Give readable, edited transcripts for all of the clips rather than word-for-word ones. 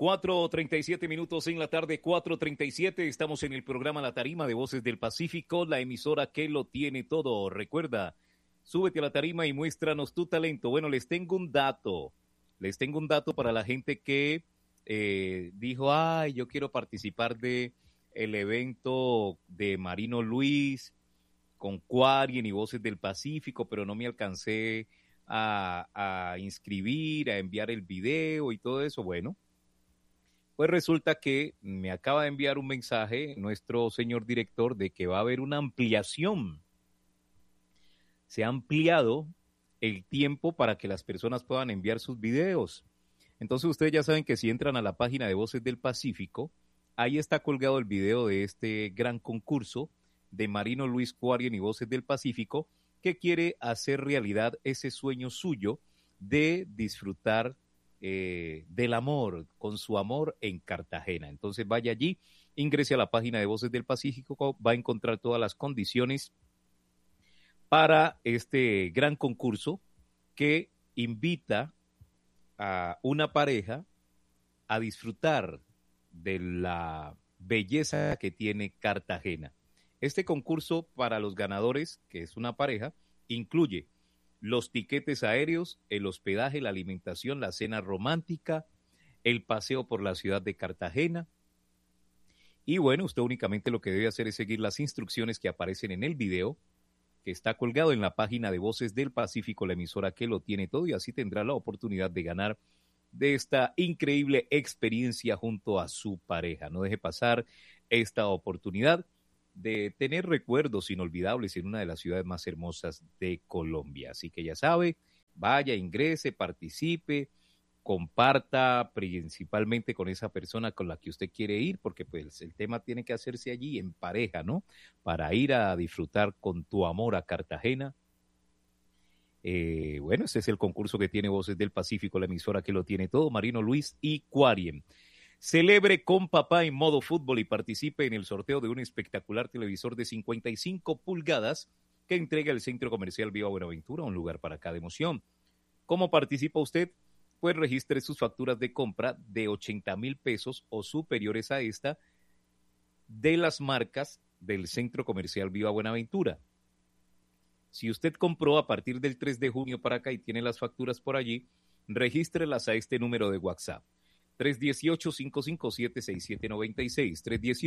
4:37 en la tarde, 4:37. Estamos en el programa La Tarima de Voces del Pacífico, la emisora que lo tiene todo. Recuerda, súbete a la tarima y muéstranos tu talento. Bueno, les tengo un dato. Para la gente que dijo, ay, yo quiero participar de el evento de Marino Luis con Quarien y Voces del Pacífico, pero no me alcancé a inscribir, a enviar el video y todo eso. Bueno, pues resulta que me acaba de enviar un mensaje nuestro señor director de que va a haber una ampliación. Se ha ampliado el tiempo para que las personas puedan enviar sus videos. Entonces ustedes ya saben que si entran a la página de Voces del Pacífico, ahí está colgado el video de este gran concurso de Marino Luis Quarien y Voces del Pacífico, que quiere hacer realidad ese sueño suyo de disfrutar del amor, con su amor en Cartagena. Entonces vaya allí, ingrese a la página de Voces del Pacífico, va a encontrar todas las condiciones para este gran concurso que invita a una pareja a disfrutar de la belleza que tiene Cartagena. Este concurso para los ganadores, que es una pareja, incluye los tiquetes aéreos, el hospedaje, la alimentación, la cena romántica, el paseo por la ciudad de Cartagena. Y bueno, usted únicamente lo que debe hacer es seguir las instrucciones que aparecen en el video, que está colgado en la página de Voces del Pacífico, la emisora que lo tiene todo, y así tendrá la oportunidad de ganar de esta increíble experiencia junto a su pareja. No deje pasar esta oportunidad de tener recuerdos inolvidables en una de las ciudades más hermosas de Colombia. Así que ya sabe, vaya, ingrese, participe, comparta principalmente con esa persona con la que usted quiere ir, porque pues el tema tiene que hacerse allí en pareja, ¿no? Para ir a disfrutar con tu amor a Cartagena. Bueno, ese es el concurso que tiene Voces del Pacífico, la emisora que lo tiene todo, Marino Luis y Quarien. Celebre con papá en modo fútbol y participe en el sorteo de un espectacular televisor de 55 pulgadas que entrega el Centro Comercial Viva Buenaventura, un lugar para cada emoción. ¿Cómo participa usted? Pues registre sus facturas de compra de 80,000 pesos o superiores a esta de las marcas del Centro Comercial Viva Buenaventura. Si usted compró a partir del 3 de junio para acá y tiene las facturas por allí, regístrelas a este número de WhatsApp. 318-557-6796,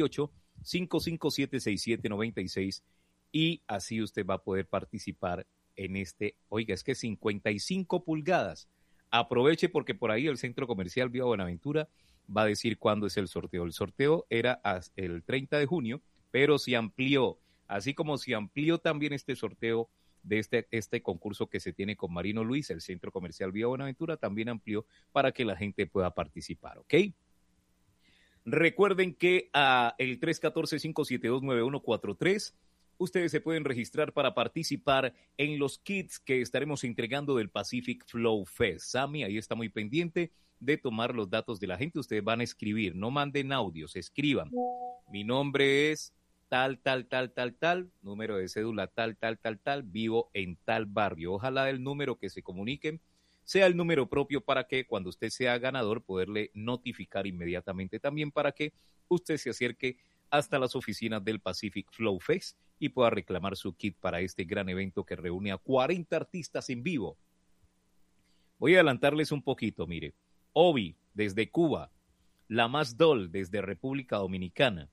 318-557-6796, y así usted va a poder participar en este, oiga, es que 55 pulgadas. Aproveche porque por ahí el Centro Comercial Viva Buenaventura va a decir cuándo es el sorteo. El sorteo era el 30 de junio, pero se amplió, así como se amplió también este sorteo de este concurso que se tiene con Marino Luis, el Centro Comercial Vía Buenaventura también amplió para que la gente pueda participar, ¿ok? Recuerden que el 314-572-9143, ustedes se pueden registrar para participar en los kits que estaremos entregando del Pacific Flow Fest. Sammy, ahí está muy pendiente de tomar los datos de la gente. Ustedes van a escribir, no manden audios, escriban. Mi nombre es tal, número de cédula tal, vivo en tal barrio. Ojalá el número que se comuniquen sea el número propio para que cuando usted sea ganador poderle notificar inmediatamente también para que usted se acerque hasta las oficinas del Pacific Flow Fest y pueda reclamar su kit para este gran evento que reúne a 40 artistas en vivo. Voy a adelantarles un poquito, mire. Obi, desde Cuba. La Más Doll, desde República Dominicana.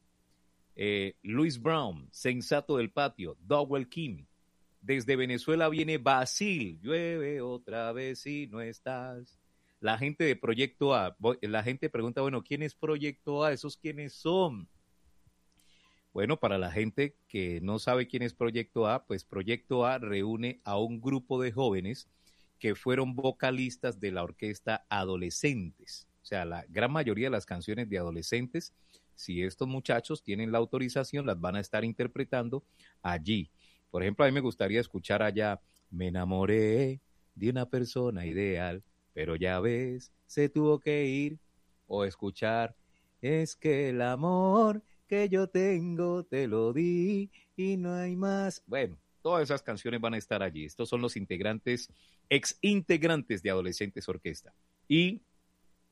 Luis Brown, Sensato del Patio, Dowell Kim. Desde Venezuela viene Basil, llueve otra vez si no estás. La gente de Proyecto A, la gente pregunta, bueno, ¿quién es Proyecto A? ¿Esos quiénes son? Bueno, para la gente que no sabe quién es Proyecto A, pues Proyecto A reúne a un grupo de jóvenes que fueron vocalistas de la orquesta Adolescentes. O sea, la gran mayoría de las canciones de Adolescentes, si estos muchachos tienen la autorización, las van a estar interpretando allí. Por ejemplo, a mí me gustaría escuchar allá, me enamoré de una persona ideal, pero ya ves, se tuvo que ir. O escuchar, es que el amor que yo tengo te lo di y no hay más. Bueno, todas esas canciones van a estar allí. Estos son los integrantes, ex integrantes de Adolescentes Orquesta. Y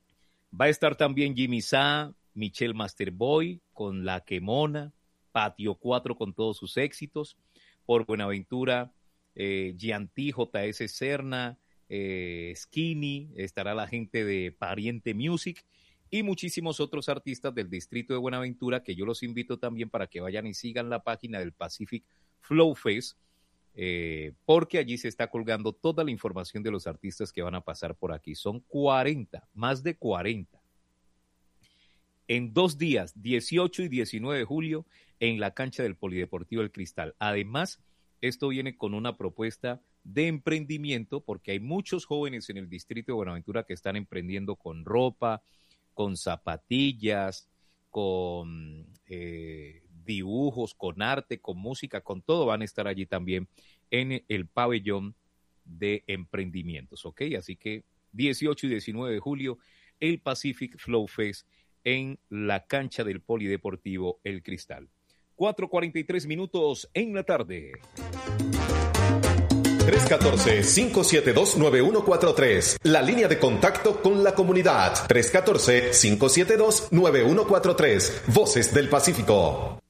Va a estar también Jimmy Sá, Michelle Masterboy con La Quemona, Patio 4 con todos sus éxitos, por Buenaventura, Gianti, J.S. Serna, Skinny, estará la gente de Pariente Music y muchísimos otros artistas del distrito de Buenaventura que yo los invito también para que vayan y sigan la página del Pacific Flow Fest, porque allí se está colgando toda la información de los artistas que van a pasar por aquí. Son 40, más de 40. En 2 días, 18 y 19 de julio, en la cancha del Polideportivo El Cristal. Además, esto viene con una propuesta de emprendimiento, porque hay muchos jóvenes en el distrito de Buenaventura que están emprendiendo con ropa, con zapatillas, con dibujos, con arte, con música, con todo. Van a estar allí también en el pabellón de emprendimientos, ¿ok? Así que 18 y 19 de julio, el Pacific Flow Fest en la cancha del Polideportivo El Cristal. 4:43 minutos en la tarde. 314-572-9143. La línea de contacto con la comunidad. 314-572-9143. Voces del Pacífico.